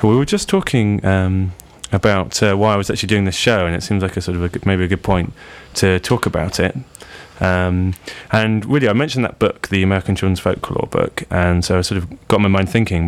We were just talking about why I was actually doing this show, and it seems like maybe a good point to talk about it. And really, I mentioned that book, the American Children's Folklore book, and so I sort of got my mind thinking.